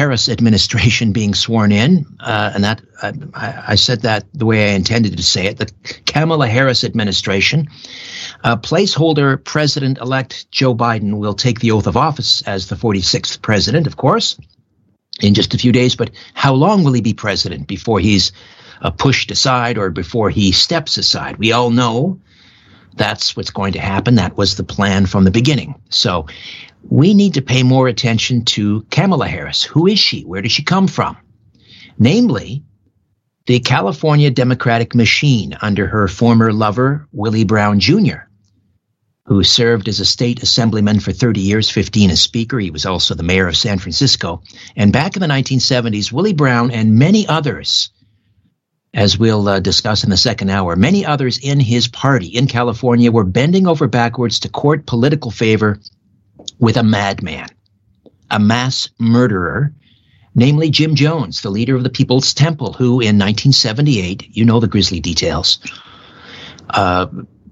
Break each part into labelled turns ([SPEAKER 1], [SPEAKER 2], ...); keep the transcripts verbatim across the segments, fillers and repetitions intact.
[SPEAKER 1] Harris administration being sworn in, uh, and that I, I said that the way I intended to say it, the Kamala Harris administration. Uh, placeholder President-elect Joe Biden will take the oath of office as the forty-sixth president, of course, in just a few days. But how long will he be president before he's uh, pushed aside or before he steps aside? We all know that's what's going to happen. That was the plan from the beginning. So we need to pay more attention to Kamala Harris. Who is she? Where does she come from? Namely, the California Democratic machine under her former lover, Willie Brown Junior, who served as a state assemblyman for thirty years, fifteen as speaker. He was also the mayor of San Francisco. And back in the nineteen seventies, Willie Brown and many others, as we'll uh, discuss in the second hour, many others in his party in California were bending over backwards to court political favor with a madman, a mass murderer, namely Jim Jones, the leader of the People's Temple, who in nineteen seventy-eight, you know the grisly details, uh,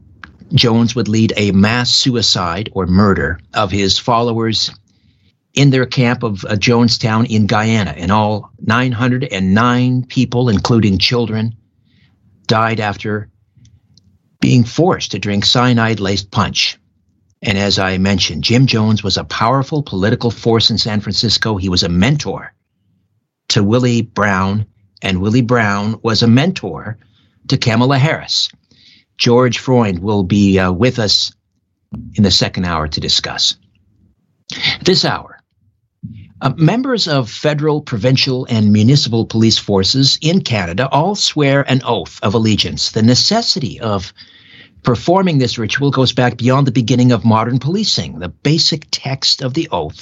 [SPEAKER 1] Jones would lead a mass suicide or murder of his followers in their camp of uh, Jonestown in Guyana. In all, nine hundred nine people, including children, died after being forced to drink cyanide-laced punch. And as I mentioned, Jim Jones was a powerful political force in San Francisco. He was a mentor to Willie Brown, and Willie Brown was a mentor to Kamala Harris. George Freund will be uh, with us in the second hour to discuss. This hour, Uh, members of federal, provincial, and municipal police forces in Canada all swear an oath of allegiance. The necessity of performing this ritual goes back beyond the beginning of modern policing. The basic text of the oath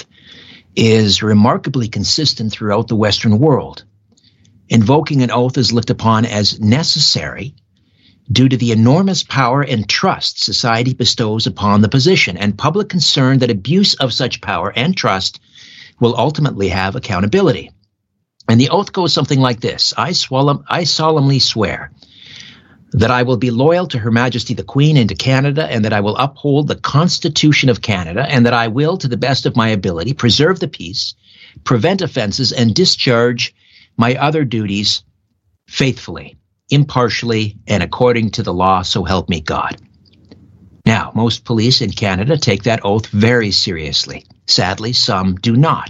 [SPEAKER 1] is remarkably consistent throughout the Western world. Invoking an oath is looked upon as necessary due to the enormous power and trust society bestows upon the position, and public concern that abuse of such power and trust will ultimately have accountability. And the oath goes something like this. I, swallow, I solemnly swear that I will be loyal to Her Majesty the Queen and to Canada, and that I will uphold the Constitution of Canada, and that I will, to the best of my ability, preserve the peace, prevent offenses, and discharge my other duties faithfully, impartially, and according to the law, so help me God. Now, most police in Canada take that oath very seriously. Sadly, some do not.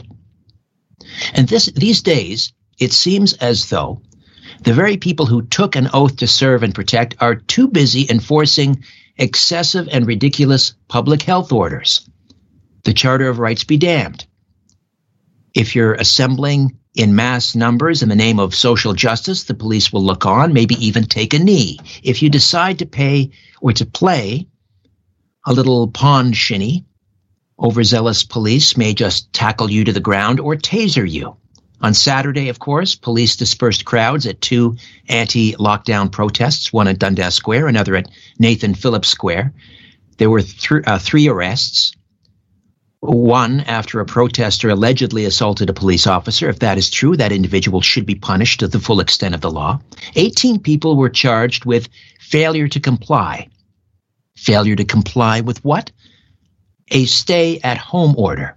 [SPEAKER 1] And this, these days, it seems as though the very people who took an oath to serve and protect are too busy enforcing excessive and ridiculous public health orders. The Charter of Rights be damned. If you're assembling in mass numbers in the name of social justice, the police will look on, maybe even take a knee. If you decide to pay or to play a little pond shinny, overzealous police may just tackle you to the ground or taser you. On Saturday, of course, police dispersed crowds at two anti-lockdown protests, one at Dundas Square, another at Nathan Phillips Square. There were th- uh, three arrests, one after a protester allegedly assaulted a police officer. If that is true, that individual should be punished to the full extent of the law. eighteen people were charged with failure to comply. Failure to comply with what? A stay-at-home order.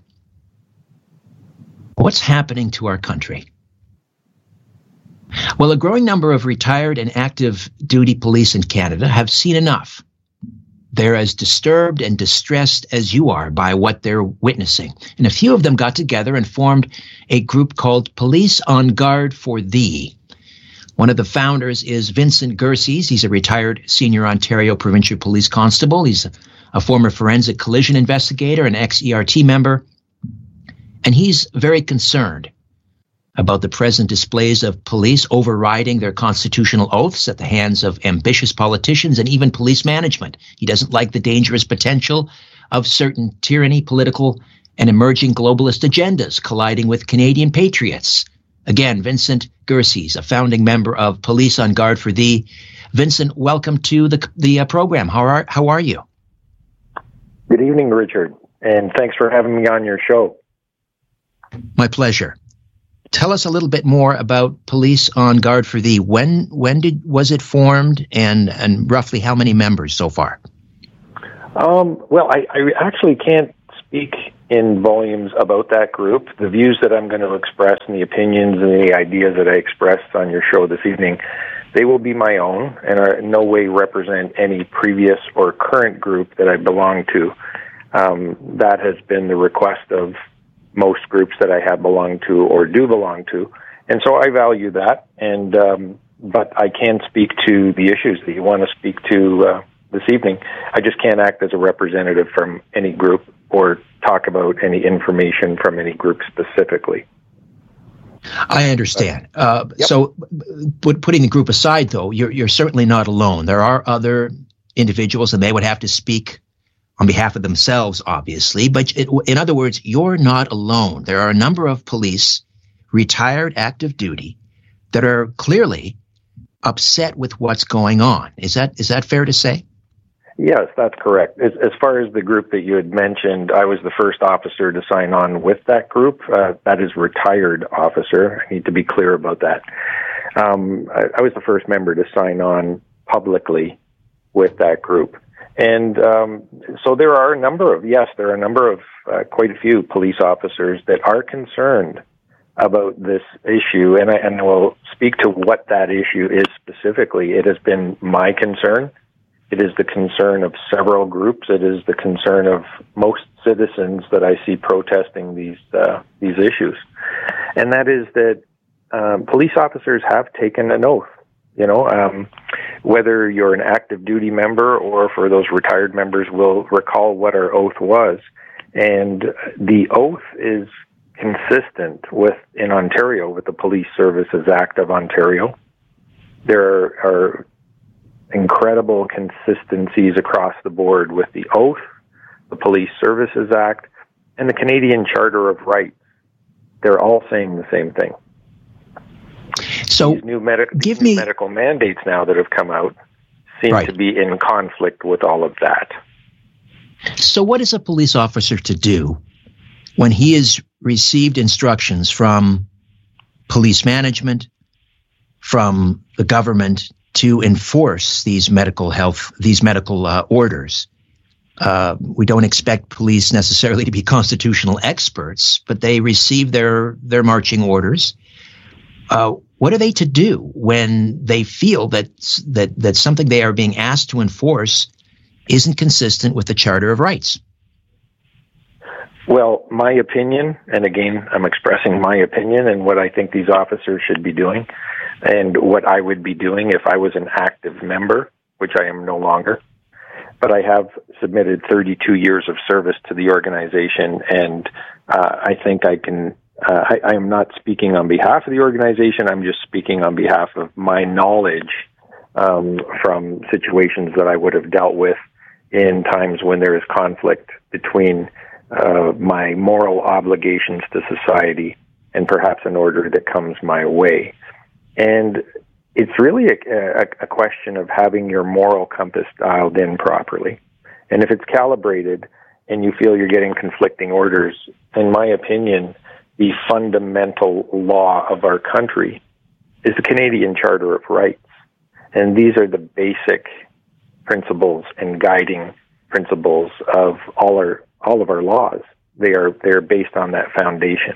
[SPEAKER 1] What's happening to our country? Well, a growing number of retired and active duty police in Canada have seen enough. They're as disturbed and distressed as you are by what they're witnessing. And a few of them got together and formed a group called Police on Guard for Thee. One of the founders is Vincent Gerses. He's a retired senior Ontario provincial police constable. He's a, a former forensic collision investigator, an ex-E R T member. And he's very concerned about the present displays of police overriding their constitutional oaths at the hands of ambitious politicians and even police management. He doesn't like the dangerous potential of certain tyranny, political, and emerging globalist agendas colliding with Canadian patriots. Again, Vincent Gerses, a founding member of Police on Guard for Thee. Vincent, welcome to the the uh, program. How are how are you?
[SPEAKER 2] Good evening, Richard, and thanks for having me on your show.
[SPEAKER 1] My pleasure. Tell us a little bit more about Police on Guard for Thee. When when did was it formed, and and roughly how many members so far?
[SPEAKER 2] Um, well, I, I actually can't speak in volumes about that group. The views that I'm going to express and the opinions and the ideas that I expressed on your show this evening, they will be my own and are in no way represent any previous or current group that I belong to. Um, that has been the request of most groups that I have belonged to or do belong to. And so I value that, and um, but I can speak to the issues that you want to speak to uh, this evening. I just can't act as a representative from any group or talk about any information from any group specifically.
[SPEAKER 1] I understand. Uh,
[SPEAKER 2] yep.
[SPEAKER 1] So put, putting the group aside, though, you're, you're certainly not alone. There are other individuals, and they would have to speak on behalf of themselves, obviously. But it, in other words, you're not alone. There are a number of police, retired active duty, that are clearly upset with what's going on. Is that is that fair to say?
[SPEAKER 2] Yes, that's correct. As, as far as the group that you had mentioned, I was the first officer to sign on with that group. Uh, that is retired officer. I need to be clear about that. Um, I, I was the first member to sign on publicly with that group. And um, so there are a number of, yes, there are a number of, uh, quite a few police officers that are concerned about this issue. And I, and I will speak to what that issue is specifically. It has been my concern. It is the concern of several groups. It is the concern of most citizens that I see protesting these uh, these issues. And that is that um, police officers have taken an oath. You know, um, whether you're an active duty member or for those retired members will recall what our oath was. And the oath is consistent with, in Ontario, with the Police Services Act of Ontario. There are incredible consistencies across the board with the oath, the Police Services Act, and the Canadian Charter of Rights. They're all saying the same thing.
[SPEAKER 1] So,
[SPEAKER 2] these new, medic-
[SPEAKER 1] give
[SPEAKER 2] these new
[SPEAKER 1] me
[SPEAKER 2] medical mandates now that have come out seem
[SPEAKER 1] right.
[SPEAKER 2] to be in conflict with all of that.
[SPEAKER 1] So what is a police officer to do when he has received instructions from police management, from the government, to enforce these medical health, these medical uh, orders? Uh, we don't expect police necessarily to be constitutional experts, but they receive their their marching orders. Uh, what are they to do when they feel that that that something they are being asked to enforce isn't consistent with the Charter of Rights?
[SPEAKER 2] Well, my opinion, and again, I'm expressing my opinion and what I think these officers should be doing, and what I would be doing if I was an active member, which I am no longer. But I have submitted thirty-two years of service to the organization, and uh, I think I can, uh, I, I am not speaking on behalf of the organization, I'm just speaking on behalf of my knowledge um, from situations that I would have dealt with in times when there is conflict between uh, my moral obligations to society and perhaps an order that comes my way. And it's really a, a, a question of having your moral compass dialed in properly. And if it's calibrated and you feel you're getting conflicting orders, in my opinion, the fundamental law of our country is the Canadian Charter of Rights. And these are the basic principles and guiding principles of all our all of our laws. They are they're based on that foundation.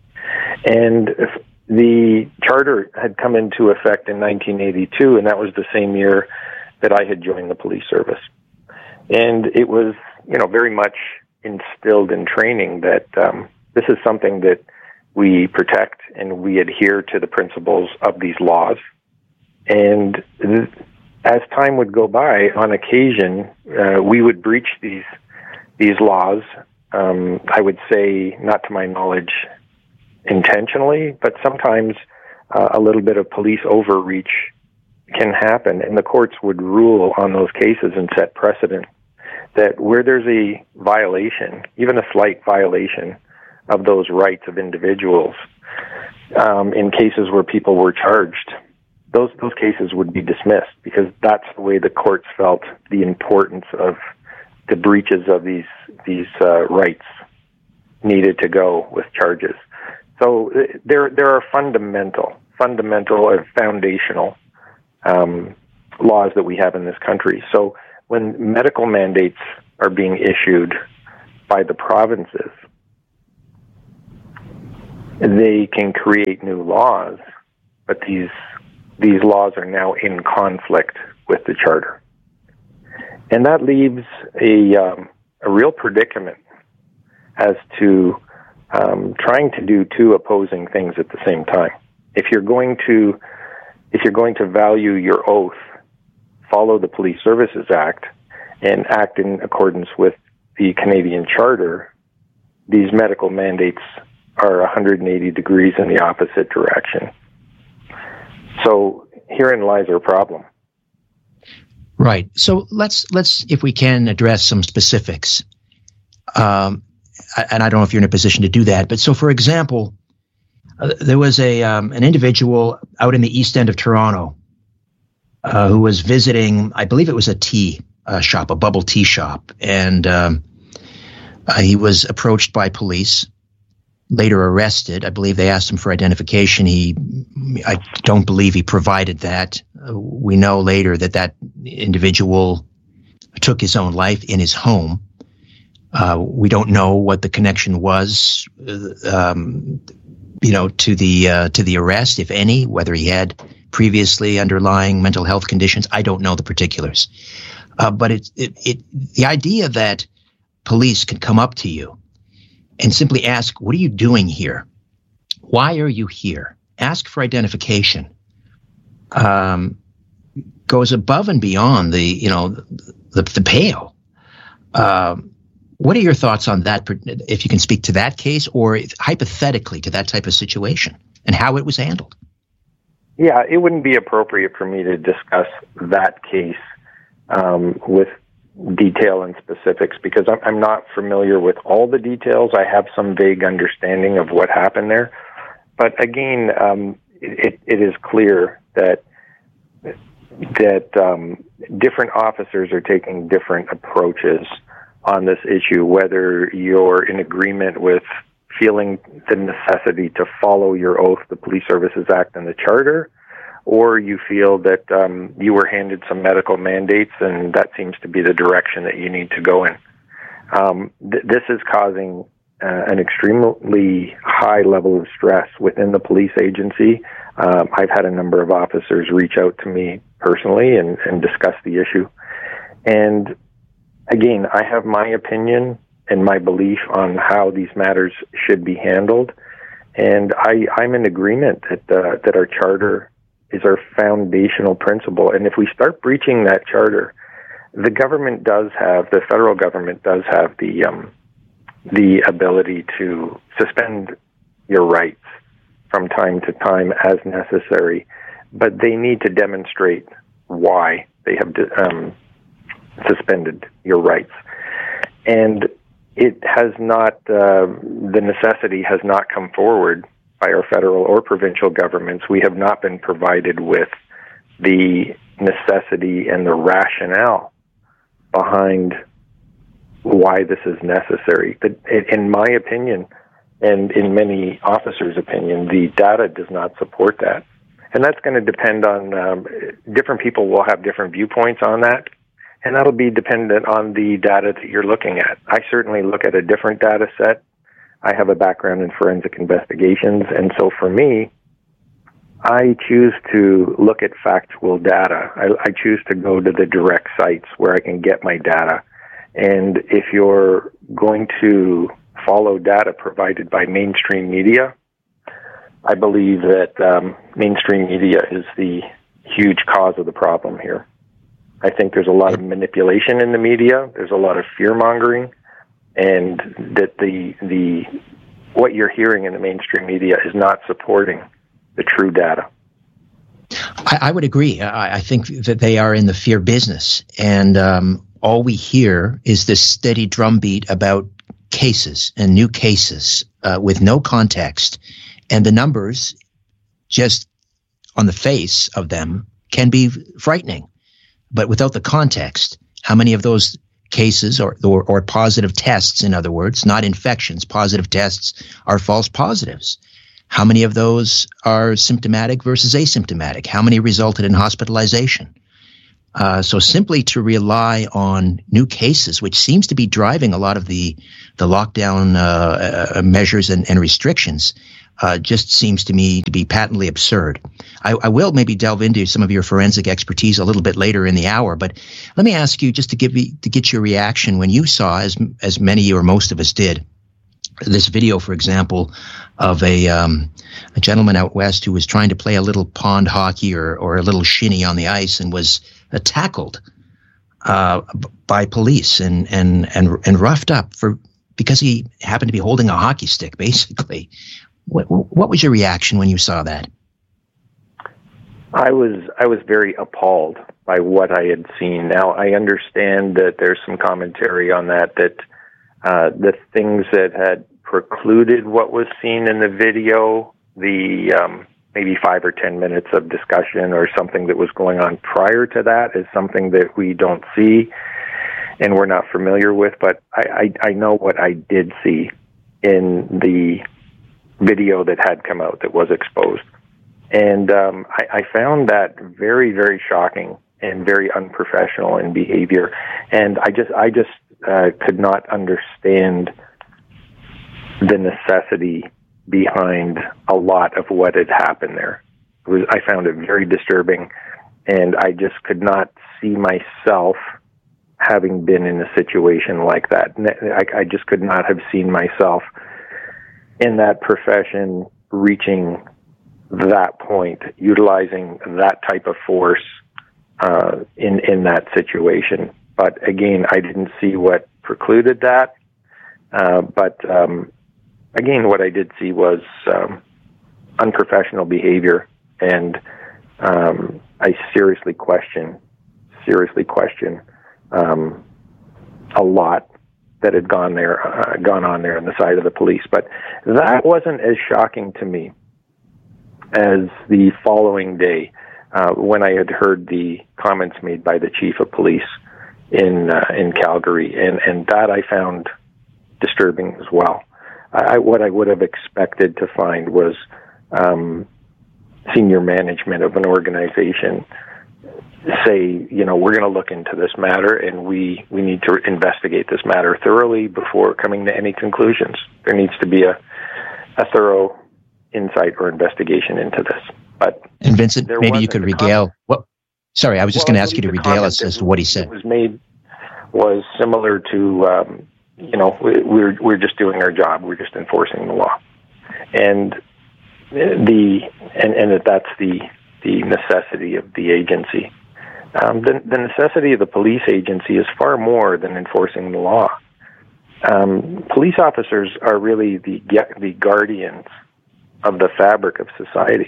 [SPEAKER 2] And if the charter had come into effect in nineteen eighty-two, and that was the same year that I had joined the police service. And it was, you know, very much instilled in training that um, this is something that we protect and we adhere to the principles of these laws. And th- as time would go by, on occasion, uh, we would breach these these laws. Um, I would say, not to my knowledge, intentionally, but sometimes uh, a little bit of police overreach can happen, and the courts would rule on those cases and set precedent that where there's a violation, even a slight violation of those rights of individuals, um, in cases where people were charged, those those cases would be dismissed because that's the way the courts felt the importance of the breaches of these these uh, rights needed to go with charges. So there there are fundamental, fundamental or foundational um, laws that we have in this country. So when medical mandates are being issued by the provinces, they can create new laws, but these these laws are now in conflict with the Charter. And that leaves a, um, a real predicament as to um, trying to do two opposing things at the same time. If you're going to, if you're going to value your oath, follow the Police Services Act, and act in accordance with the Canadian Charter, these medical mandates are one hundred eighty degrees in the opposite direction. So herein lies our problem.
[SPEAKER 1] Right. So let's, let's, if we can, address some specifics. Um, and I don't know if you're in a position to do that, but so for example, uh, there was a um, an individual out in the East End of Toronto uh, who was visiting, I believe it was a tea uh, shop, a bubble tea shop, and um, uh, he was approached by police, later arrested. I believe they asked him for identification. He, I don't believe he provided that. Uh, we know later that that individual took his own life in his home. Uh, we don't know what the connection was, um, you know, to the uh, to the arrest, if any, whether he had previously underlying mental health conditions. I don't know the particulars. Uh, but it, it, it, the idea that police can come up to you and simply ask, what are you doing here? Why are you here? Ask for identification. Um, goes above and beyond the, you know, the, the pale. Um, what are your thoughts on that, if you can speak to that case or hypothetically to that type of situation and how it was handled?
[SPEAKER 2] Yeah, it wouldn't be appropriate for me to discuss that case um, with detail and specifics because I'm, I'm not familiar with all the details. I have some vague understanding of what happened there. But again, um, it, it is clear that that um, different officers are taking different approaches on this issue, whether you're in agreement with feeling the necessity to follow your oath, the Police Services Act and the Charter, or you feel that um, you were handed some medical mandates and that seems to be the direction that you need to go in. Um, th- this is causing uh, an extremely high level of stress within the police agency. Um, I've had a number of officers reach out to me personally and, and discuss the issue. And again, I have my opinion and my belief on how these matters should be handled. And I, I'm in agreement that uh, that our charter is our foundational principle. And if we start breaching that charter, the government does have, the federal government does have the um, the ability to suspend your rights from time to time as necessary, but they need to demonstrate why they have um, suspended your rights. And it has not, uh, the necessity has not come forward by our federal or provincial governments. We have not been provided with the necessity and the rationale behind why this is necessary. But in my opinion, and in many officers' opinion, the data does not support that. And that's going to depend on, um, different people will have different viewpoints on that. And that'll be dependent on the data that you're looking at. I certainly look at a different data set. I have a background in forensic investigations, and so for me, I choose to look at factual data. I, I choose to go to the direct sites where I can get my data. And if you're going to follow data provided by mainstream media, I believe that um, mainstream media is the huge cause of the problem here. I think there's a lot of manipulation in the media. There's a lot of fear-mongering, and that the the what you're hearing in the mainstream media is not supporting the true data.
[SPEAKER 1] I, I would agree. I, I think that they are in the fear business, and um, all we hear is this steady drumbeat about cases and new cases uh, with no context, and the numbers, just on the face of them, can be frightening. But without the context, how many of those cases or, or or positive tests, in other words, not infections, positive tests are false positives? How many of those are symptomatic versus asymptomatic? How many resulted in hospitalization? Uh, so simply to rely on new cases, which seems to be driving a lot of the the lockdown uh, uh, measures and, and restrictions, uh, just seems to me to be patently absurd. I, I will maybe delve into some of your forensic expertise a little bit later in the hour, but let me ask you just to give me, to get your reaction when you saw, as as many or most of us did, this video, for example, of a um, a gentleman out west who was trying to play a little pond hockey or or a little shinny on the ice and was uh, tackled uh, by police and and and and roughed up for because he happened to be holding a hockey stick, basically. What what was your reaction when you saw that?
[SPEAKER 2] I was I was very appalled by what I had seen. Now, I understand that there's some commentary on that, that uh, the things that had precluded what was seen in the video, the um, maybe five or ten minutes of discussion or something that was going on prior to that, is something that we don't see and we're not familiar with. But I, I, I know what I did see in the video that had come out, that was exposed. And um, I, I found that very, very shocking and very unprofessional in behavior. And I just, I just uh, could not understand the necessity behind a lot of what had happened there. It was, I found it very disturbing, and I just could not see myself having been in a situation like that. I, I just could not have seen myself in that profession reaching that point, utilizing that type of force uh, in in that situation. But again, I didn't see what precluded that. Uh, but um, again, what I did see was um, unprofessional behavior, and um, I seriously question, seriously question um, a lot that had gone there, uh, gone on there on the side of the police. But that wasn't as shocking to me as the following day, uh, when I had heard the comments made by the chief of police in uh, in Calgary, and, and that I found disturbing as well. I, what I would have expected to find was um, senior management of an organization say, you know, we're going to look into this matter, and we, we need to investigate this matter thoroughly before coming to any conclusions. There needs to be a, a thorough insight or investigation into this. But
[SPEAKER 1] and Vincent, maybe you could regale. What? Sorry, I was just
[SPEAKER 2] well,
[SPEAKER 1] going to ask you to regale us as to what he said.
[SPEAKER 2] Was made was similar to, um, you know, we, we're we're just doing our job. We're just enforcing the law, and the and and that that's the the necessity of the agency. Um, the, the necessity of the police agency is far more than enforcing the law. Um, police officers are really the the guardians of the fabric of society.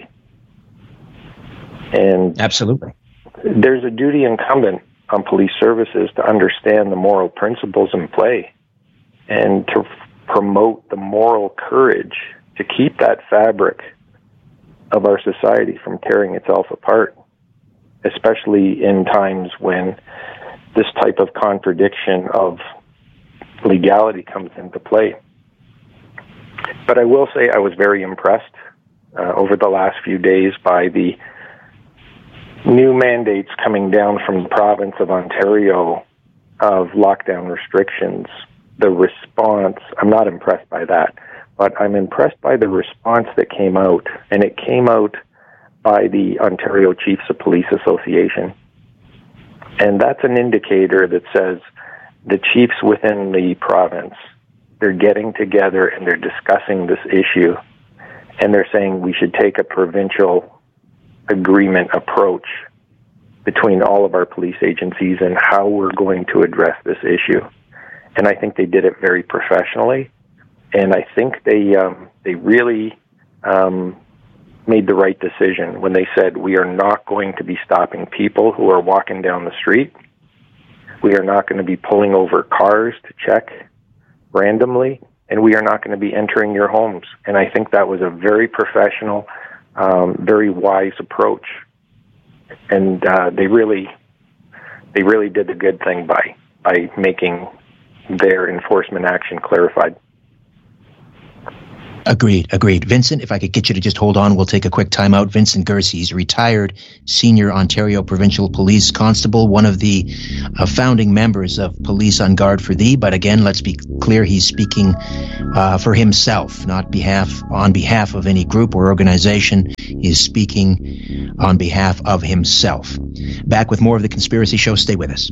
[SPEAKER 2] And
[SPEAKER 1] absolutely,
[SPEAKER 2] there's a duty incumbent on police services to understand the moral principles in play and to f- promote the moral courage to keep that fabric of our society from tearing itself apart, especially in times when this type of contradiction of legality comes into play. But I will say I was very impressed uh, over the last few days by the new mandates coming down from the province of Ontario of lockdown restrictions. The response, I'm not impressed by that, but I'm impressed by the response that came out, and it came out by the Ontario Chiefs of Police Association. And that's an indicator that says the chiefs within the province, they're getting together and they're discussing this issue, and they're saying we should take a provincial agreement approach between all of our police agencies and how we're going to address this issue. And I think they did it very professionally, and I think they um, they really um, made the right decision when they said we are not going to be stopping people who are walking down the street. We are not going to be pulling over cars to check randomly, and we are not going to be entering your homes. And I think that was a very professional, um, very wise approach. And uh, they really, they really did a good thing by by making their enforcement action clarified.
[SPEAKER 1] Agreed, agreed. Vincent, if I could get you to just hold on, we'll take a quick time out. Vincent Gersey, he's a retired senior Ontario Provincial Police Constable, one of the uh, founding members of Police on Guard for Thee. But again, let's be clear, he's speaking uh, for himself, not behalf on behalf of any group or organization. He's speaking on behalf of himself. Back with more of The Conspiracy Show. Stay with us.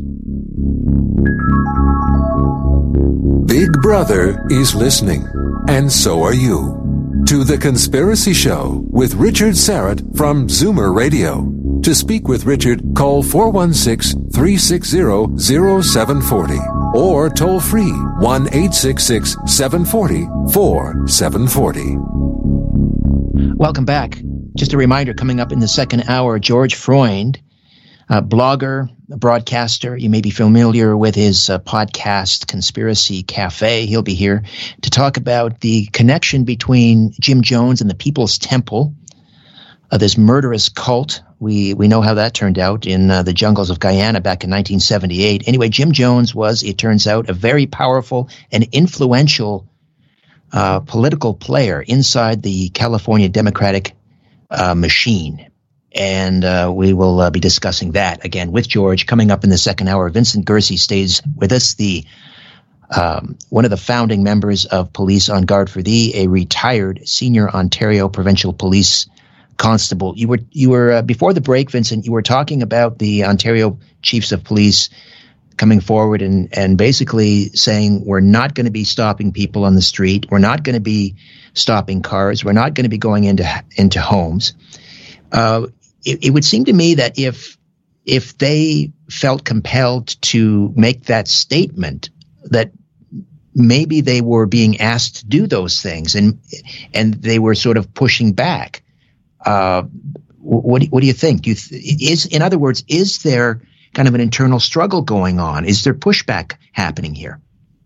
[SPEAKER 3] Big Brother is listening, and so are you, to The Conspiracy Show with Richard Syrett from Zoomer Radio. To speak with Richard, call four one six, three six zero, zero seven four zero or toll free one eight six six, seven four zero, four seven four zero.
[SPEAKER 1] Welcome back. Just a reminder, coming up in the second hour, George Freund, a blogger, a broadcaster. You may be familiar with his uh, podcast, Conspiracy Cafe. He'll be here to talk about the connection between Jim Jones and the People's Temple, uh, this murderous cult. We we know how that turned out in uh, the jungles of Guyana back in nineteen seventy-eight. Anyway, Jim Jones was, it turns out, a very powerful and influential uh, political player inside the California Democratic uh, machine. And uh, we will uh, be discussing that again with George coming up in the second hour. Vincent Gersey stays with us, the um, one of the founding members of Police on Guard for Thee, a retired senior Ontario Provincial Police Constable. You were you were uh, before the break, Vincent. You were talking about the Ontario Chiefs of Police coming forward and and basically saying we're not going to be stopping people on the street, we're not going to be stopping cars, we're not going to be going into into homes. Uh, It, it would seem to me that if if they felt compelled to make that statement, that maybe they were being asked to do those things, and and they were sort of pushing back. Uh, what do, what do you think? Do you th- is in other words, is there kind of an internal struggle going on? Is there pushback happening here?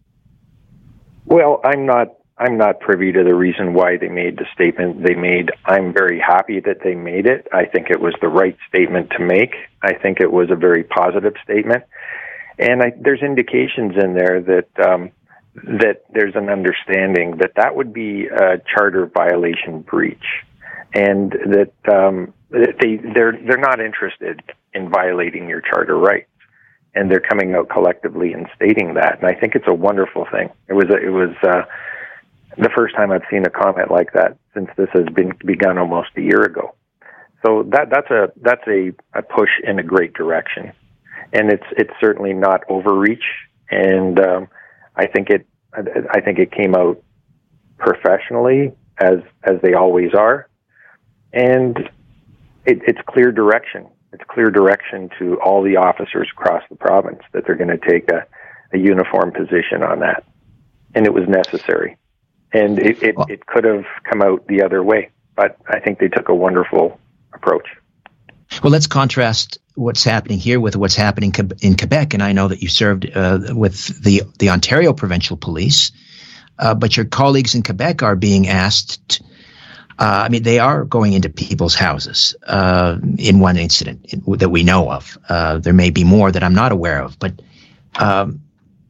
[SPEAKER 2] Well, I'm not. I'm not privy to the reason why they made the statement they made. I'm very happy that they made it. I think it was the right statement to make. I think it was a very positive statement. And I, there's indications in there that um, that there's an understanding that that would be a charter violation breach, and that um, they they're they're not interested in violating your charter rights, and they're coming out collectively and stating that. And I think it's a wonderful thing. It was a, it was. Uh, The first time I've seen a comment like that since this has been begun almost a year ago. So that that's a that's a, a push in a great direction, and it's it's certainly not overreach. And um, I think it I think it came out professionally as as they always are, and it, it's clear direction. It's clear direction to all the officers across the province that they're going to take a, a uniform position on that, and it was necessary. And it, it, it could have come out the other way, but I think they took a wonderful approach.
[SPEAKER 1] Well, let's contrast what's happening here with what's happening in Quebec. And I know that you served uh, with the the Ontario Provincial Police, uh, but your colleagues in Quebec are being asked, uh, I mean, they are going into people's houses uh, in one incident that we know of. Uh, there may be more that I'm not aware of, but um,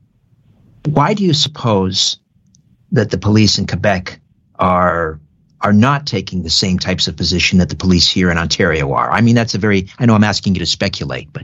[SPEAKER 1] why do you suppose that the police in Quebec are are not taking the same types of position that the police here in Ontario are? I mean, that's a very, I know I'm asking you to speculate, but.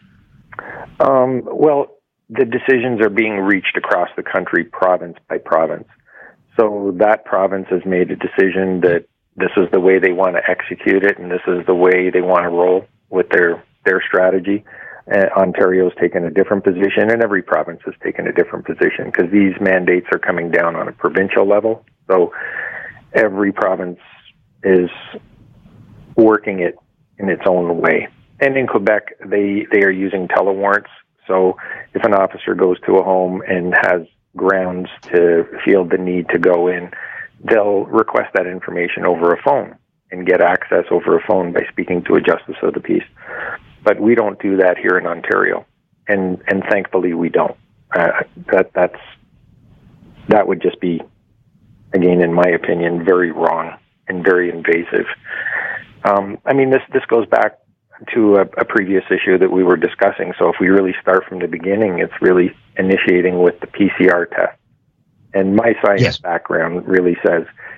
[SPEAKER 2] Um, well, the decisions are being reached across the country, province by province. So that province has made a decision that this is the way they want to execute it, and this is the way they want to roll with their, their strategy. Uh, Ontario's taken a different position, and every province has taken a different position because these mandates are coming down on a provincial level. So every province is working it in its own way. And in Quebec, they, they are using telewarrants. So if an officer goes to a home and has grounds to feel the need to go in, they'll request that information over a phone and get access over a phone by speaking to a justice of the peace. But we don't do that here in Ontario, and and thankfully we don't. Uh, that that's that would just be, again, in my opinion, very wrong and very invasive. Um, I mean, this this goes back to a, a previous issue that we were discussing. So if we really start from the beginning, it's really initiating with the P C R test. And my science
[SPEAKER 1] yes.
[SPEAKER 2] background really says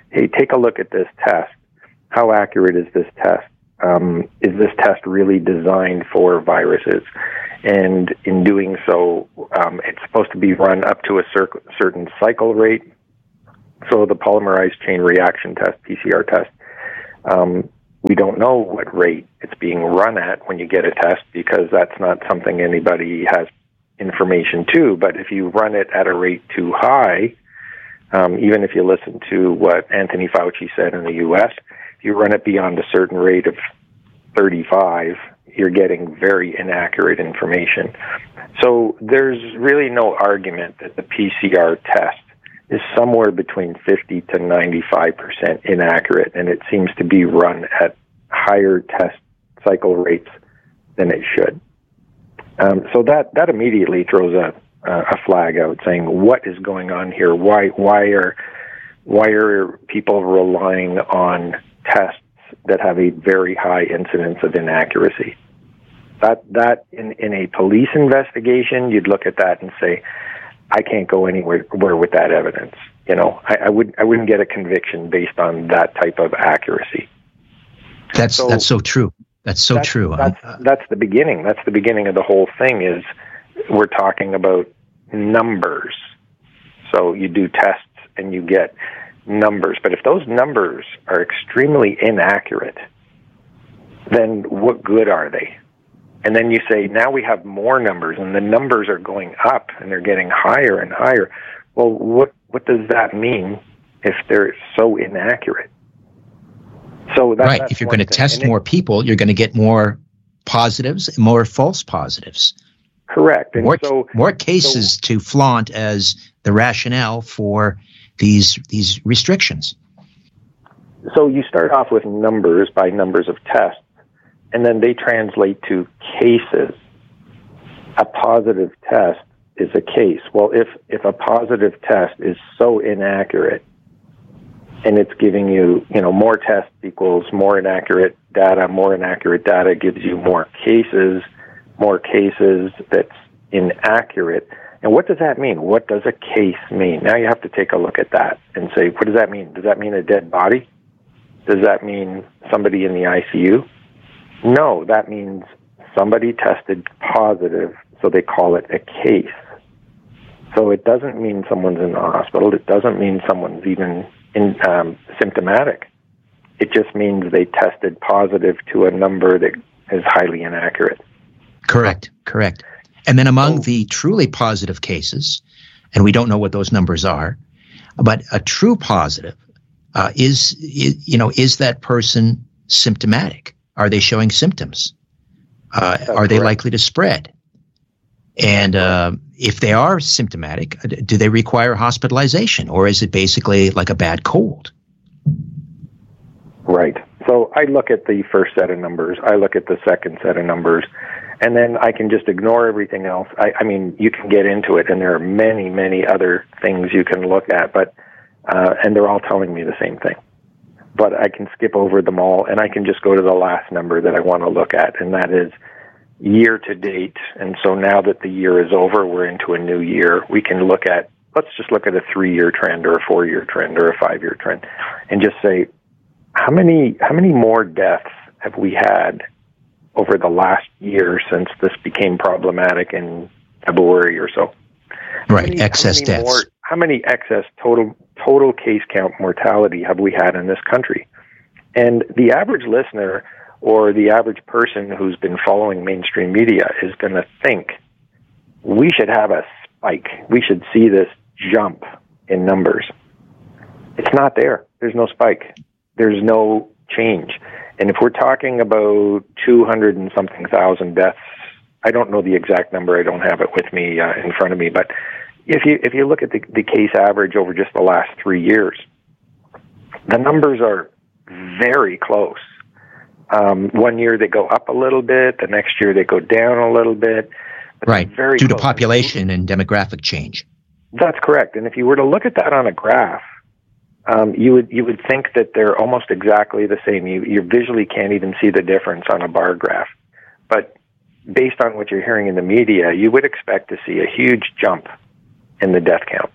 [SPEAKER 2] hey, take a look at this test. How accurate is this test? Um, is this test really designed for viruses? And in doing so, um, it's supposed to be run up to a cer- certain cycle rate. So the polymerase chain reaction test, P C R test, um, we don't know what rate it's being run at when you get a test, because that's not something anybody has information to. But if you run it at a rate too high, um, even if you listen to what Anthony Fauci said in the U S, if you run it beyond a certain rate of thirty-five, you're getting very inaccurate information. So there's really no argument that the P C R test is somewhere between fifty to ninety-five percent inaccurate, and it seems to be run at higher test cycle rates than it should. Um, so that, that immediately throws a, a flag out saying, what is going on here? Why, why are, why are people relying on tests that have a very high incidence of inaccuracy? That, that in, in a police investigation, you'd look at that and say, I can't go anywhere where with that evidence. You know, I, I would I wouldn't get a conviction based on that type of accuracy.
[SPEAKER 1] That's so, that's so true. That's so
[SPEAKER 2] that's,
[SPEAKER 1] true.
[SPEAKER 2] That's, uh, that's the beginning. That's the beginning of the whole thing. Is we're talking about numbers. So you do tests and you get numbers, but if those numbers are extremely inaccurate, then what good are they? And then you say, now we have more numbers, and the numbers are going up, and they're getting higher and higher. Well, what what does that mean if they're so inaccurate? So that,
[SPEAKER 1] right.
[SPEAKER 2] That's
[SPEAKER 1] if you're going to test
[SPEAKER 2] and
[SPEAKER 1] more
[SPEAKER 2] it,
[SPEAKER 1] people, you're going to get more positives, more false positives.
[SPEAKER 2] Correct. And
[SPEAKER 1] more,
[SPEAKER 2] so
[SPEAKER 1] more cases so, to flaunt as the rationale for these these restrictions.
[SPEAKER 2] So you start off with numbers by numbers of tests, and then they translate to cases. A positive test is a case. Well, if, if a positive test is so inaccurate, and it's giving you, you know, more tests equals more inaccurate data, more inaccurate data gives you more cases, more cases that's inaccurate. And what does that mean? What does a case mean? Now you have to take a look at that and say, what does that mean? Does that mean a dead body? Does that mean somebody in the I C U? No, that means somebody tested positive, so they call it a case. So it doesn't mean someone's in the hospital. It doesn't mean someone's even in, um, symptomatic. It just means they tested positive to a number that is highly inaccurate.
[SPEAKER 1] Correct, correct. And then among
[SPEAKER 2] so,
[SPEAKER 1] the truly positive cases, and we don't know what those numbers are, but a true positive uh, is, is, you know, is that person symptomatic? Are they showing symptoms? Uh, are they
[SPEAKER 2] correct.
[SPEAKER 1] likely to spread? And uh, if they are symptomatic, do they require hospitalization, or is it basically like a bad cold?
[SPEAKER 2] Right. So I look at the first set of numbers. I look at the second set of numbers, and then I can just ignore everything else. I, I mean, you can get into it, and there are many, many other things you can look at, but uh, and they're all telling me the same thing. But I can skip over them all, and I can just go to the last number that I want to look at, and that is year to date. And so now that the year is over, we're into a new year. We can look at, let's just look at a three-year trend or a four-year trend or a five-year trend and just say, how many how many more deaths have we had over the last year since this became problematic in February or so?
[SPEAKER 1] Right,
[SPEAKER 2] how many,
[SPEAKER 1] excess
[SPEAKER 2] how many
[SPEAKER 1] deaths.
[SPEAKER 2] More, how many excess total total case count mortality have we had in this country? And the average listener or the average person who's been following mainstream media is going to think we should have a spike. We should see this jump in numbers. It's not there. There's no spike. There's no change. And if we're talking about two hundred and something thousand deaths, I don't know the exact number. I don't have it with me uh, in front of me. But if you if you look at the, the case average over just the last three years, the numbers are very close. Um, one year they go up a little bit. The next year they go down a little bit.
[SPEAKER 1] Right,
[SPEAKER 2] very
[SPEAKER 1] due
[SPEAKER 2] close.
[SPEAKER 1] to population and demographic change.
[SPEAKER 2] That's correct. And if you were to look at that on a graph, um, you would you would think that they're almost exactly the same. You you visually can't even see the difference on a bar graph. But based on what you're hearing in the media, you would expect to see a huge jump in the death count.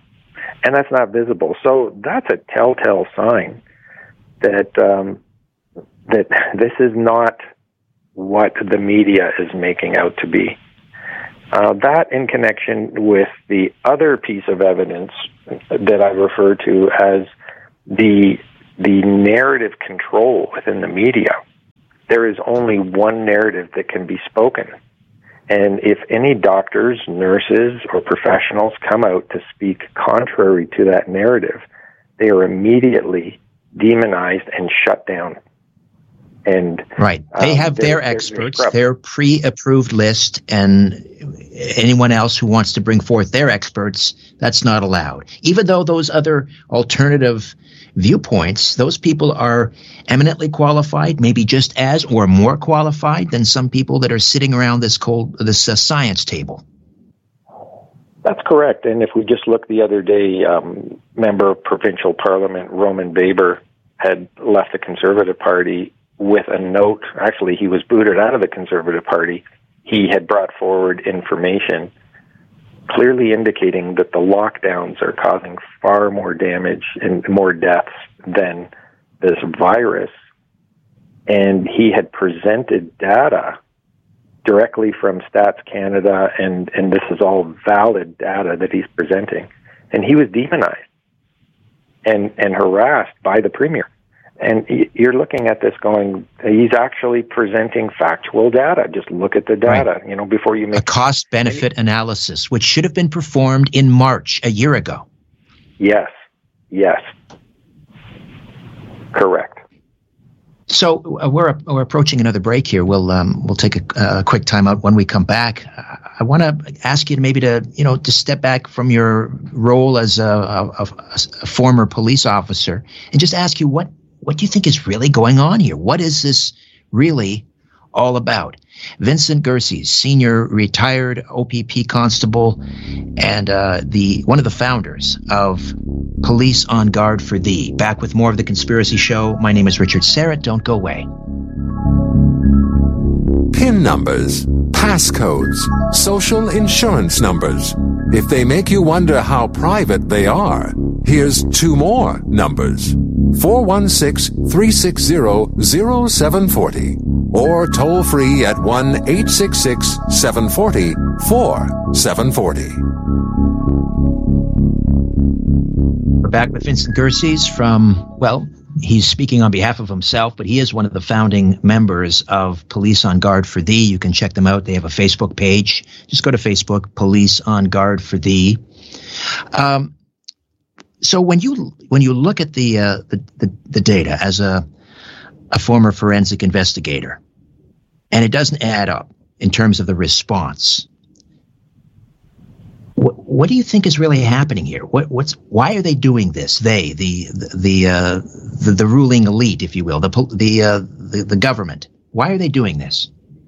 [SPEAKER 2] and that's not visible. So that's a telltale sign that um, that this is not what the media is making out to be. Uh, that in connection with the other piece of evidence that I refer to as the the narrative control within the media. There is only one narrative that can be spoken. And if any doctors, nurses, or professionals come out to speak contrary to that narrative, they are immediately demonized and shut down. And
[SPEAKER 1] right, they um, have their experts, their pre-approved list, and anyone else who wants to bring forth their experts, that's not allowed. Even though those other alternative viewpoints, those people are eminently qualified, maybe just as or more qualified than some people that are sitting around this cold this uh, science table.
[SPEAKER 2] That's correct. And if we just look the other day, um, member of provincial parliament Roman Baber had left the Conservative Party with a note. Actually, he was booted out of the Conservative Party. He had brought forward information clearly indicating that the lockdowns are causing far more damage and more deaths than this virus. And he had presented data directly from Stats Canada, and, and this is all valid data that he's presenting. And he was demonized and, and harassed by the Premier. And you're looking at this going, he's actually presenting factual data. Just look at the data, right. you know, before you make...
[SPEAKER 1] A cost-benefit analysis, which should have been performed in March, a year ago.
[SPEAKER 2] Yes. Yes. Correct.
[SPEAKER 1] So uh, we're we're approaching another break here. We'll um, we'll take a, a quick time out. When we come back, I want to ask you to maybe to you know to step back from your role as a, a, a former police officer and just ask you what what do you think is really going on here? What is this really all about? Vincent Gersey, senior retired O P P constable and uh, the one of the founders of Police on Guard for Thee. Back with more of The Conspiracy Show. My name is Richard Syrett. Don't go away.
[SPEAKER 3] P I N numbers, passcodes, social insurance numbers. If they make you wonder how private they are, here's two more numbers. four one six, three six zero, zero seven four zero or toll free at one eight six six, seven four zero, four seven four zero.
[SPEAKER 1] We're back with Vincent Gersey from, well, he's speaking on behalf of himself, but he is one of the founding members of Police on Guard for Thee. You can check them out. They have a Facebook page. Just go to Facebook, Police on Guard for Thee. Um, so when you when you look at the uh, the, the the data as a a former forensic investigator, and it doesn't add up in terms of the response, what, what do you think is really happening here? What what's why are they doing this? They the the the uh, the, the ruling elite, if you will, the the, uh, the the government. Why are they doing this?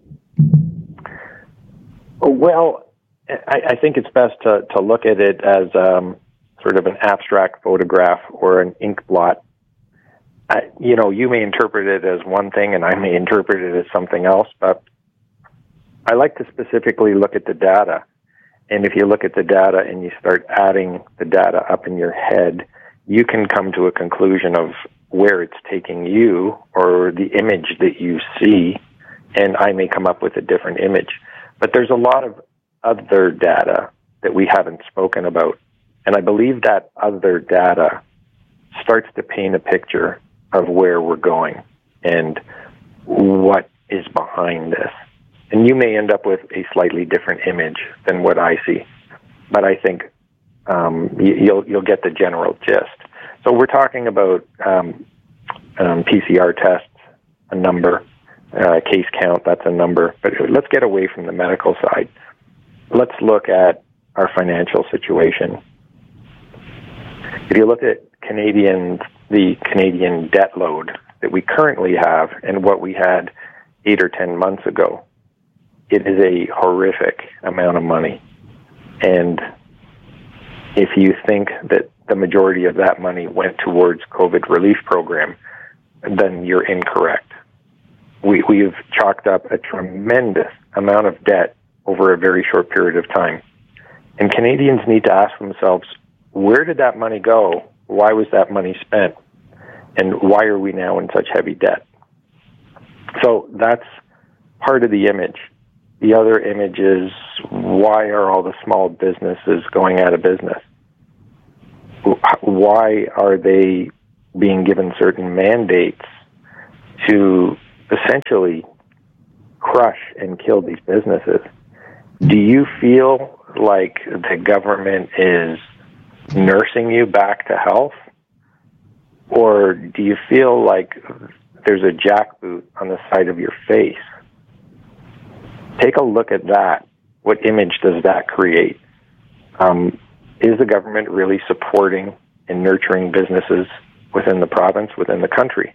[SPEAKER 2] Well, I, I think it's best to to look at it as um, sort of an abstract photograph or an ink blot. Uh, you know, you may interpret it as one thing and I may interpret it as something else, but I like to specifically look at the data. And if you look at the data and you start adding the data up in your head, you can come to a conclusion of where it's taking you or the image that you see, and I may come up with a different image. But there's a lot of other data that we haven't spoken about. And I believe that other data starts to paint a picture of where we're going and what is behind this. And you may end up with a slightly different image than what I see. But I think um, you'll you'll get the general gist. So we're talking about um, um, P C R tests, a number, uh, case count, that's a number. But let's get away from the medical side. Let's look at our financial situation. If you look at Canadians, the Canadian debt load that we currently have and what we had eight or ten months ago, it is a horrific amount of money. And if you think that the majority of that money went towards COVID relief program, then you're incorrect. We, we've chalked up a tremendous amount of debt over a very short period of time. And Canadians need to ask themselves, where did that money go? Why was that money spent? And why are we now in such heavy debt? So that's part of the image. The other image is, why are all the small businesses going out of business? Why are they being given certain mandates to essentially crush and kill these businesses? Do you feel like the government is nursing you back to health? Or do you feel like there's a jackboot on the side of your face? Take a look at that. What image does that create? Um, is the government really supporting and nurturing businesses within the province, within the country?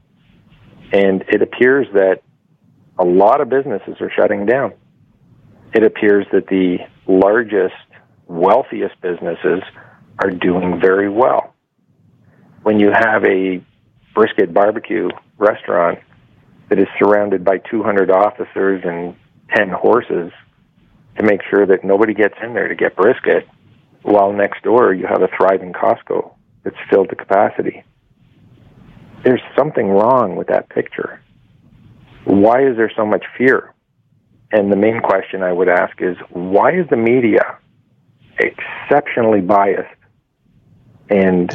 [SPEAKER 2] And it appears that a lot of businesses are shutting down. It appears that the largest, wealthiest businesses are doing very well. When you have a brisket barbecue restaurant that is surrounded by two hundred officers and ten horses to make sure that nobody gets in there to get brisket, while next door you have a thriving Costco that's filled to capacity. There's something wrong with that picture. Why is there so much fear? And the main question I would ask is, why is the media exceptionally biased and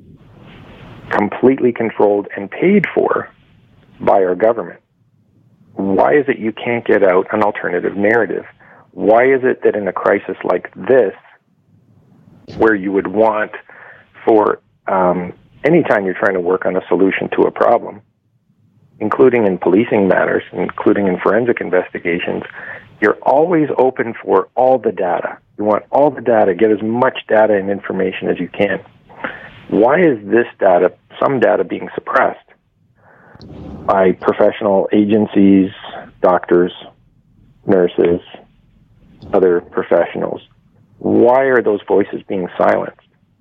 [SPEAKER 2] completely controlled and paid for by our government? Why is it you can't get out an alternative narrative? Why is it that in a crisis like this, where you would want for um, anytime you're trying to work on a solution to a problem, including in policing matters, including in forensic investigations, you're always open for all the data. You want all the data, get as much data and information as you can. Why is this data, some data, being suppressed by professional agencies, doctors, nurses, other professionals? Why are those voices being silenced?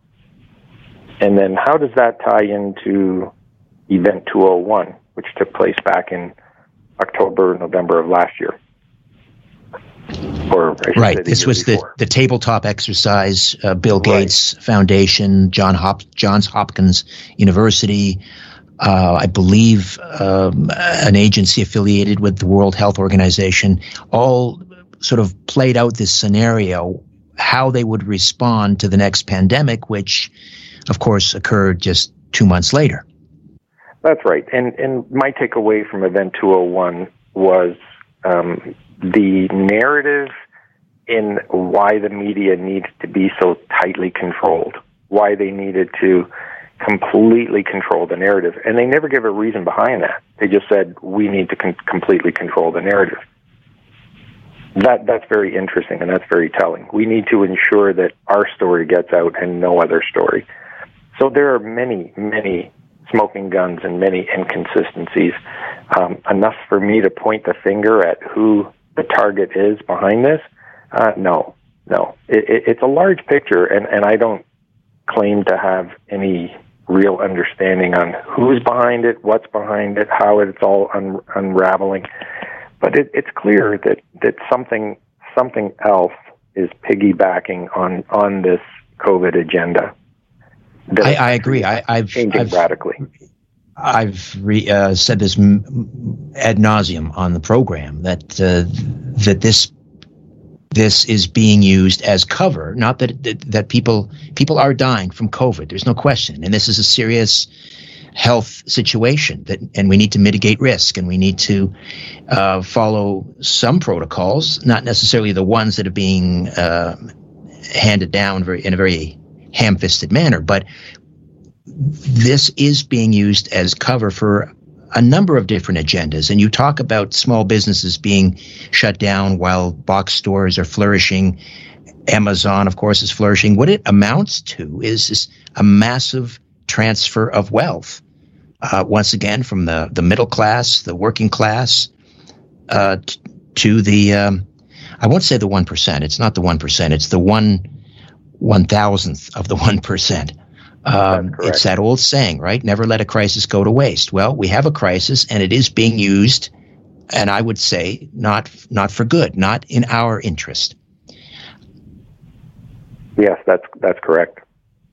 [SPEAKER 2] And then how does that tie into Event two oh one, which took place back in October, November of last year? Or I should
[SPEAKER 1] right.
[SPEAKER 2] say the
[SPEAKER 1] This
[SPEAKER 2] year
[SPEAKER 1] was the,
[SPEAKER 2] before.
[SPEAKER 1] the tabletop exercise, uh, Bill Gates
[SPEAKER 2] Right.
[SPEAKER 1] Foundation, John Hop- Johns Hopkins University, uh, I believe um, an agency affiliated with the World Health Organization, all sort of played out this scenario, how they would respond to the next pandemic, which, of course, occurred just two months later.
[SPEAKER 2] That's right. And and my takeaway from Event two oh one was um, the narrative in why the media needs to be so tightly controlled, why they needed to completely control the narrative. And they never gave a reason behind that. They just said, we need to con- completely control the narrative. That That's very interesting, and that's very telling. We need to ensure that our story gets out and no other story. So there are many, many smoking guns and many inconsistencies. Um, enough for me to point the finger at who the target is behind this? Uh, no, no. It, it, it's a large picture, and, and I don't claim to have any real understanding on who's behind it, what's behind it, how it's all un- unraveling. But it, it's clear that, that something something else is piggybacking on, on this COVID agenda.
[SPEAKER 1] I, I agree. I, I've,
[SPEAKER 2] changing
[SPEAKER 1] I've
[SPEAKER 2] radically.
[SPEAKER 1] I've re, uh, said this m- ad nauseum on the program that uh, that this this is being used as cover. Not that, that that people people are dying from COVID. There's no question, and this is a serious health situation that, and we need to mitigate risk, and we need to uh, follow some protocols, not necessarily the ones that are being uh, handed down very, in a very ham-fisted manner, but this is being used as cover for a number of different agendas. And you talk about small businesses being shut down while box stores are flourishing. Amazon, of course, is flourishing. What it amounts to is, is a massive transfer of wealth, uh, once again, from the, the middle class, the working class, uh, t- to the, um, I won't say the one percent. It's not the one percent. It's the one one thousandth of the one percent. Um, it's that old saying, right? Never let a crisis go to waste. Well, we have a crisis, and it is being used, and I would say not not for good, not in our interest.
[SPEAKER 2] Yes, that's that's correct.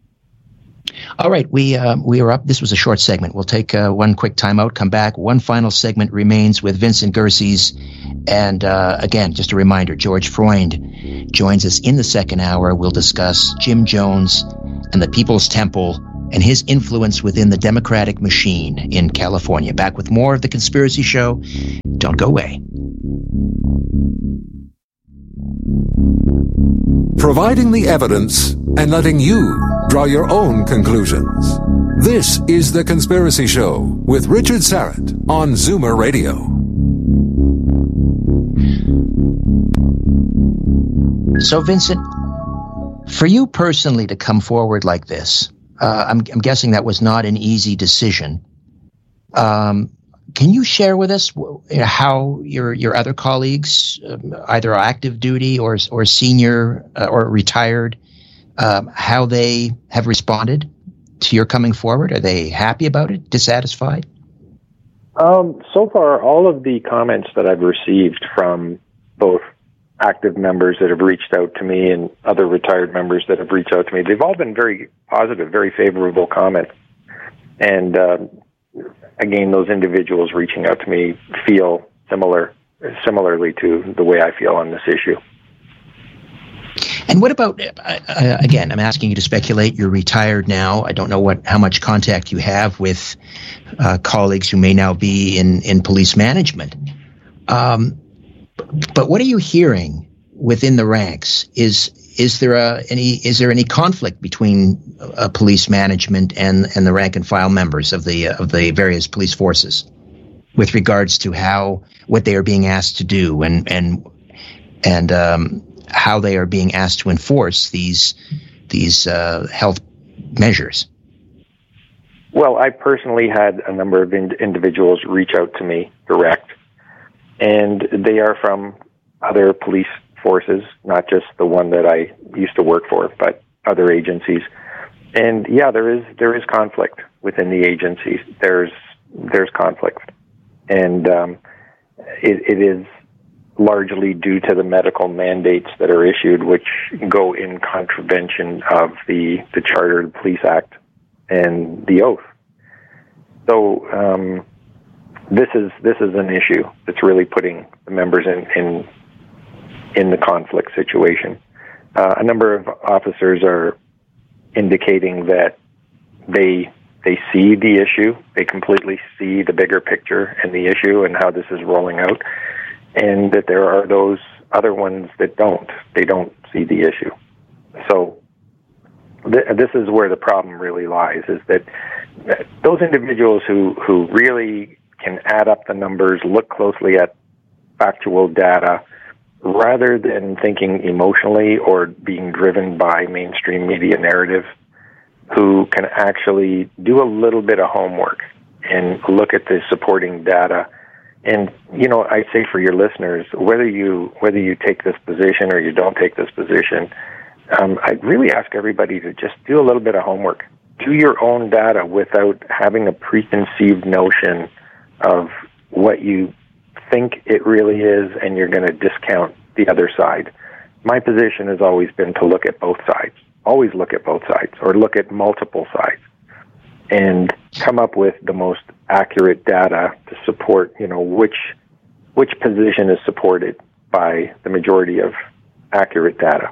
[SPEAKER 1] All right, we um, we are up. This was a short segment. We'll take uh, one quick timeout, come back. One final segment remains with Vincent Gershes. And uh, again, just a reminder, George Freund joins us in the second hour. We'll discuss Jim Jones and the People's Temple and his influence within the Democratic machine in California. Back with more of The Conspiracy Show. Don't go away.
[SPEAKER 3] Providing the evidence and letting you draw your own conclusions. This is The Conspiracy Show with Richard Syrett on Zoomer Radio.
[SPEAKER 1] So, Vincent, for you personally to come forward like this, uh, I'm, I'm guessing that was not an easy decision. Um, can you share with us you know, how your your other colleagues, um, either active duty or or senior uh, or retired, um, how they have responded to your coming forward? Are they happy about it? Dissatisfied?
[SPEAKER 2] Um, so far, all of the comments that I've received from both active members that have reached out to me and other retired members that have reached out to me, they've all been very positive, very favorable comments. And uh, again, those individuals reaching out to me feel similar, similarly to the way I feel on this issue.
[SPEAKER 1] And what about, uh, again, I'm asking you to speculate. You're retired now. I don't know what how much contact you have with uh, colleagues who may now be in, in police management. Um, but what are you hearing within the ranks? Is is there a, any is there any conflict between uh, police management and, and the rank and file members of the uh, of the various police forces with regards to how what they are being asked to do and and and um, how they are being asked to enforce these these uh, health measures?
[SPEAKER 2] Well, I personally had a number of in- individuals reach out to me direct, and they are from other police forces, not just the one that I used to work for, but other agencies. And yeah, there is there is conflict within the agencies. There's there's conflict, and um, it, it is largely due to the medical mandates that are issued, which go in contravention of the the Charter, the Police Act, and the oath. So um, this is this is an issue that's really putting the members in in, in the conflict situation. Uh, a number of officers are indicating that they they see the issue, they completely see the bigger picture and the issue and how this is rolling out, and that there are those other ones that don't. They don't see the issue. So th- this is where the problem really lies, is that those individuals who, who really can add up the numbers, look closely at factual data, rather than thinking emotionally or being driven by mainstream media narrative, who can actually do a little bit of homework and look at the supporting data. And, you know, I say for your listeners, whether you whether you take this position or you don't take this position, um, I really ask everybody to just do a little bit of homework. Do your own data without having a preconceived notion of what you think it really is, and you're going to discount the other side. My position has always been to look at both sides. Always look at both sides, or look at multiple sides, and come up with the most accurate data to support, you know, which which position is supported by the majority of accurate data.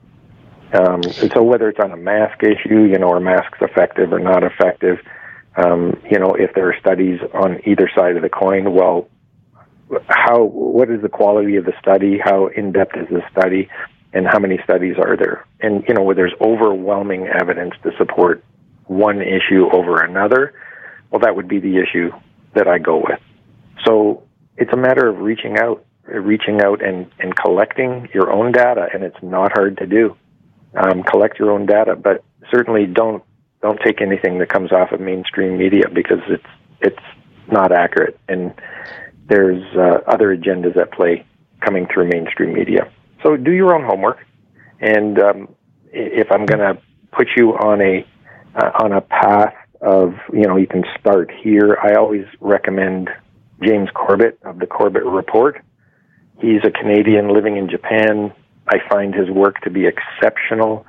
[SPEAKER 2] Um, and so whether it's on a mask issue, you know, are masks effective or not effective, um, you know, if there are studies on either side of the coin, well, how, what is the quality of the study? How in-depth is the study? And how many studies are there? And, you know, where there's overwhelming evidence to support one issue over another, well, that would be the issue that I go with. So it's a matter of reaching out, reaching out and, and collecting your own data, and it's not hard to do. Um, collect your own data, but certainly don't don't take anything that comes off of mainstream media, because it's it's not accurate, and there's uh, other agendas at play coming through mainstream media. So do your own homework, and um, if I'm going to put you on a uh, on a path of, you know, you can start here, I always recommend James Corbett of the Corbett Report. He's a Canadian living in Japan. I find his work to be exceptional,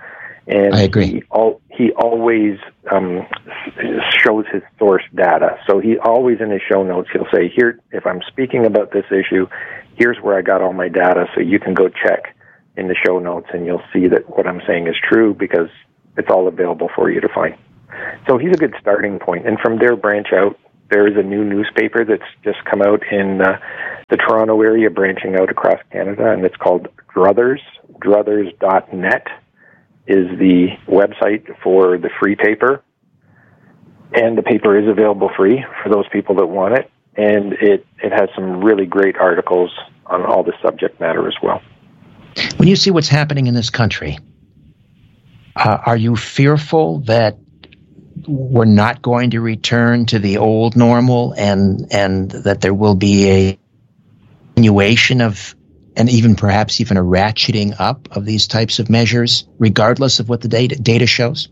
[SPEAKER 2] And
[SPEAKER 1] I agree.
[SPEAKER 2] He, all, he always um, shows his source data. So he always in his show notes, he'll say, here, if I'm speaking about this issue, here's where I got all my data, so you can go check in the show notes, and you'll see that what I'm saying is true because it's all available for you to find. So he's a good starting point. And from there, branch out. There is a new newspaper that's just come out in uh, the Toronto area, branching out across Canada, and it's called Druthers. Druthers dot net is the website for the free paper. And the paper is available free for those people that want it. And it, it has some really great articles on all the subject matter as well.
[SPEAKER 1] When you see what's happening in this country, uh, are you fearful that we're not going to return to the old normal, and and that there will be a continuation of, and even perhaps even a ratcheting up of these types of measures, regardless of what the data, data shows?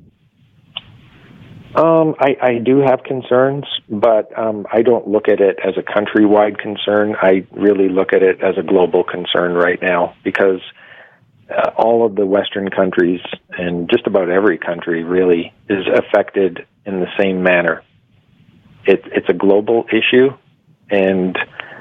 [SPEAKER 2] Um, I, I do have concerns, but um, I don't look at it as a countrywide concern. I really look at it as a global concern right now, because uh, all of the Western countries, and just about every country really, is affected in the same manner. It, it's a global issue, and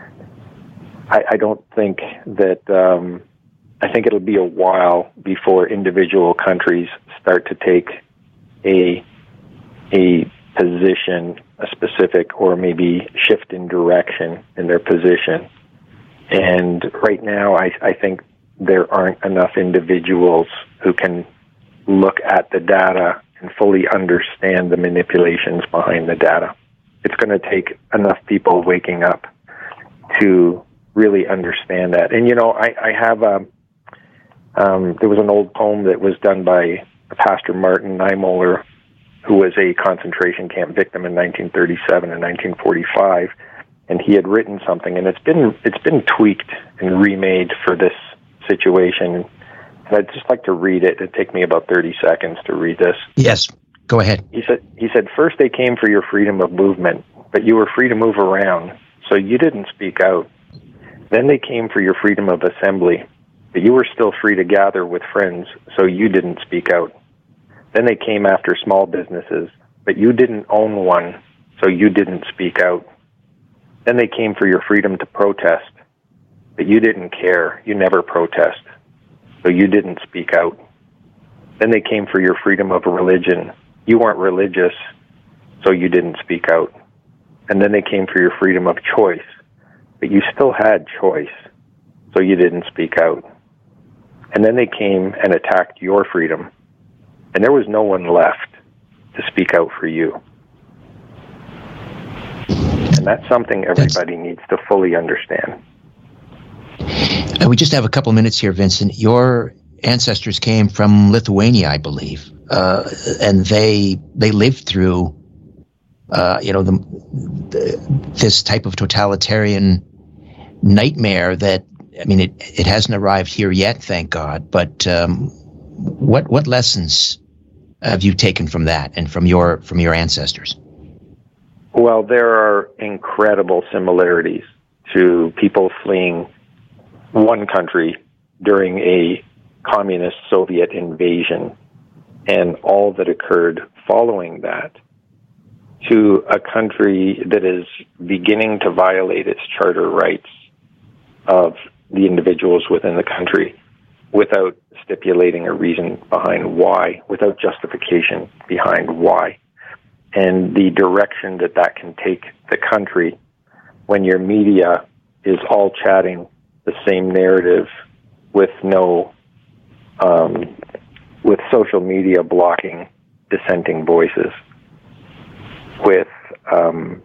[SPEAKER 2] I, I don't think that, um, I think it'll be a while before individual countries start to take a a position, a specific, or maybe shift in direction in their position. And right now, I, I think there aren't enough individuals who can look at the data and fully understand the manipulations behind the data. It's going to take enough people waking up to really understand that. And, you know, I, I have a, um, there was an old poem that was done by Pastor Martin Niemöller, who was a concentration camp victim in nineteen thirty-seven and nineteen forty-five, and he had written something, and it's been it's been tweaked and remade for this situation. And I'd just like to read it. It'd take me about thirty seconds to read this.
[SPEAKER 1] Yes, go ahead.
[SPEAKER 2] He said, he said, first they came for your freedom of movement, but you were free to move around, so you didn't speak out. Then they came for your freedom of assembly, but you were still free to gather with friends, so you didn't speak out. Then they came after small businesses, but you didn't own one, so you didn't speak out. Then they came for your freedom to protest, but you didn't care. You never protest, so you didn't speak out. Then they came for your freedom of religion. You weren't religious, so you didn't speak out. And then they came for your freedom of choice, but you still had choice, so you didn't speak out. And then they came and attacked your freedom, and there was no one left to speak out for you. And that's something everybody that's, needs to fully understand.
[SPEAKER 1] And we just have a couple minutes here, Vincent. Your ancestors came from Lithuania, I believe, uh, and they they lived through, uh, you know, the, the, this type of totalitarian nightmare that, I mean, it, it hasn't arrived here yet, thank God, but um, what what lessons have you taken from that and from your from your ancestors?
[SPEAKER 2] Well, there are incredible similarities to people fleeing one country during a communist Soviet invasion and all that occurred following that, to a country that is beginning to violate its charter rights of the individuals within the country without stipulating a reason behind why, without justification behind why. And the direction that that can take the country when your media is all chatting the same narrative with no, um, with social media blocking dissenting voices, with um,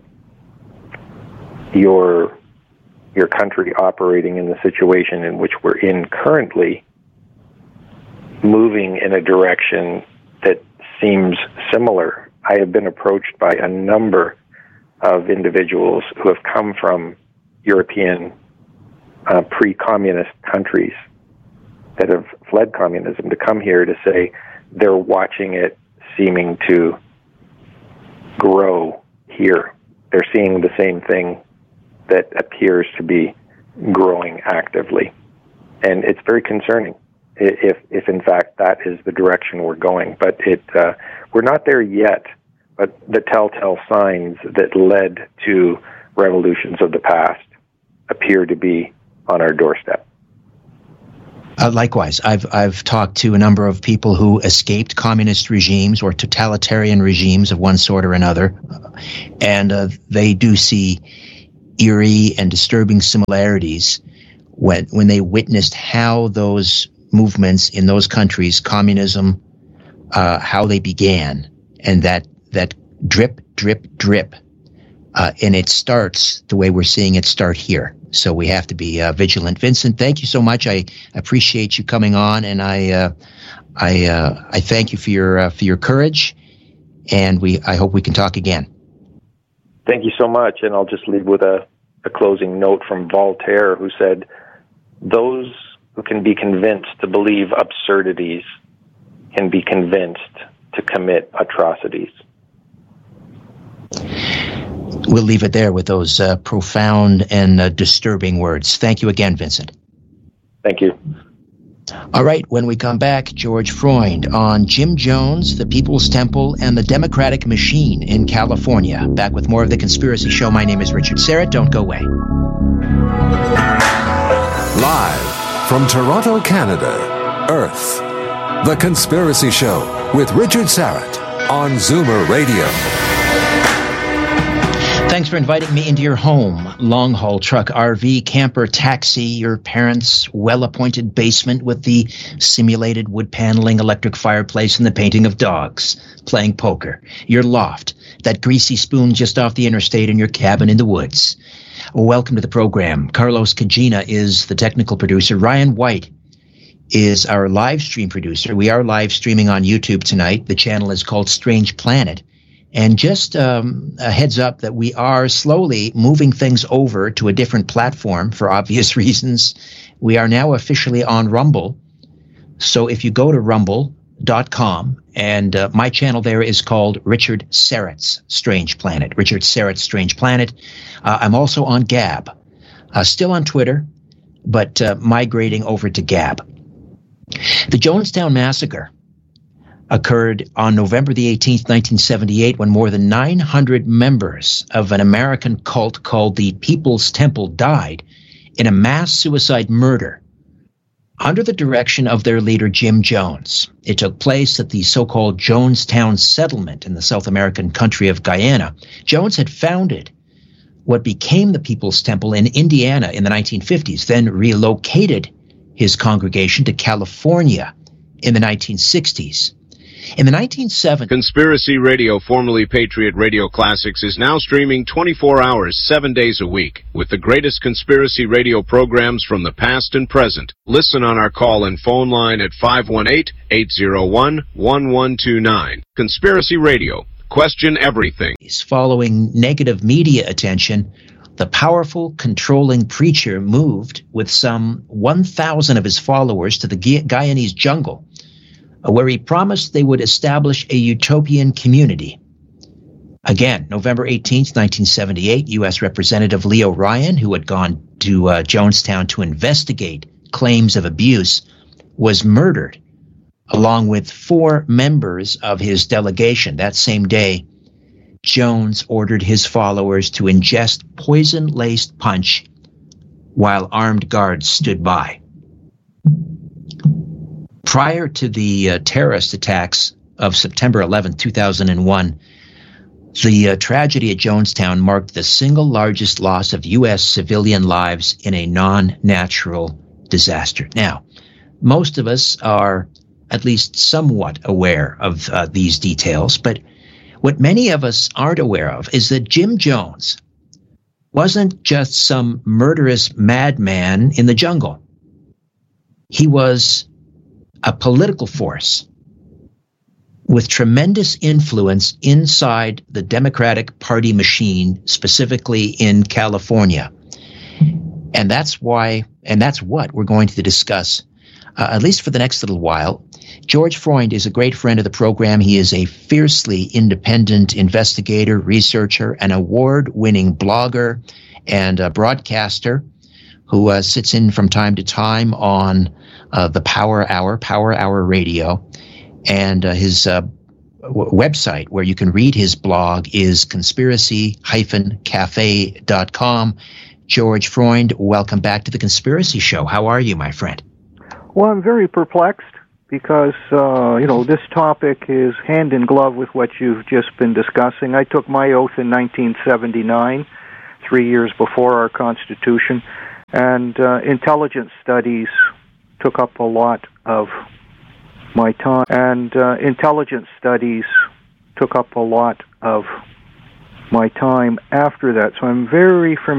[SPEAKER 2] your your country operating in the situation in which we're in currently, moving in a direction that seems similar. I have been approached by a number of individuals who have come from European uh, pre-communist countries that have fled communism to come here to say they're watching it seeming to grow here. They're seeing the same thing that appears to be growing actively. And it's very concerning. if, if in fact that is the direction we're going. But it, uh, we're not there yet, but the telltale signs that led to revolutions of the past appear to be on our doorstep.
[SPEAKER 1] Uh, likewise, I've I've talked to a number of people who escaped communist regimes or totalitarian regimes of one sort or another, and uh, they do see eerie and disturbing similarities when when they witnessed how those movements in those countries, communism, uh, how they began, and that that drip, drip, drip, uh, and it starts the way we're seeing it start here. So we have to be uh, vigilant. Vincent, thank you so much. I appreciate you coming on, and I uh, I uh, I thank you for your uh, for your courage, and we I hope we can talk again.
[SPEAKER 2] Thank you so much, and I'll just leave with a, a closing note from Voltaire, who said, "Those who can be convinced to believe absurdities can be convinced to commit atrocities."
[SPEAKER 1] We'll leave it there with those uh, profound and uh, disturbing words. Thank you again, Vincent.
[SPEAKER 2] Thank you.
[SPEAKER 1] All right, when we come back, George Freund on Jim Jones, the People's Temple, and the Democratic Machine in California. Back with more of The Conspiracy Show. My name is Richard Syrett. Don't go away.
[SPEAKER 3] Live from Toronto, Canada, Earth. The Conspiracy Show with Richard Syrett on Zoomer Radio.
[SPEAKER 1] Thanks for inviting me into your home, long-haul truck, R V, camper, taxi, your parents' well-appointed basement with the simulated wood paneling, electric fireplace, and the painting of dogs, playing poker, your loft, that greasy spoon just off the interstate, and your cabin in the woods. Welcome to the program. Carlos Cagina is the technical producer. Ryan White is our live stream producer. We are live streaming on YouTube tonight. The channel is called Strange Planet. And just um, a heads up that we are slowly moving things over to a different platform for obvious reasons. We are now officially on Rumble. So if you go to rumble dot com, and uh, my channel there is called Richard Syrett's Strange Planet. Richard Syrett's Strange Planet. Uh, I'm also on Gab. Uh, still on Twitter, but uh, migrating over to Gab. The Jonestown Massacre occurred on November the eighteenth, nineteen seventy-eight, when more than nine hundred members of an American cult called the People's Temple died in a mass suicide murder under the direction of their leader, Jim Jones. It took place at the so-called Jonestown settlement in the South American country of Guyana. Jones had founded what became the People's Temple in Indiana in the nineteen fifties, then relocated his congregation to California in the nineteen sixties. In the nineteen seventies,
[SPEAKER 4] Conspiracy Radio, formerly Patriot Radio Classics, is now streaming twenty-four hours, seven days a week, with the greatest conspiracy radio programs from the past and present. Listen on our call and phone line at five one eight, eight zero one, one one two nine. Conspiracy Radio. Question everything.
[SPEAKER 1] Following negative media attention, the powerful, controlling preacher moved with some one thousand of his followers to the Guyanese jungle, where he promised they would establish a utopian community. Again, November eighteenth, nineteen seventy-eight, U S Representative Leo Ryan, who had gone to uh, Jonestown to investigate claims of abuse, was murdered, along with four members of his delegation. That same day, Jones ordered his followers to ingest poison-laced punch while armed guards stood by. Prior to the uh, terrorist attacks of September eleventh, two thousand one, the uh, tragedy at Jonestown marked the single largest loss of U S civilian lives in a non-natural disaster. Now, most of us are at least somewhat aware of uh, these details, but what many of us aren't aware of is that Jim Jones wasn't just some murderous madman in the jungle. He was a political force with tremendous influence inside the Democratic Party machine, specifically in California. And that's why, and that's what we're going to discuss, uh, at least for the next little while. George Freund is a great friend of the program. He is a fiercely independent investigator, researcher, an award-winning blogger, and a broadcaster who uh, sits in from time to time on uh, the Power Hour, Power Hour Radio, and uh, his uh, w- website where you can read his blog is conspiracy dash cafe dot com. George Freund, welcome back to The Conspiracy Show. How are you, my friend?
[SPEAKER 5] Well, I'm very perplexed because, uh, you know, this topic is hand in glove with what you've just been discussing. I took my oath in nineteen seventy-nine, three years before our Constitution, and uh, intelligence studies took up a lot of my time, and uh, intelligence studies took up a lot of my time after that. So I'm very familiar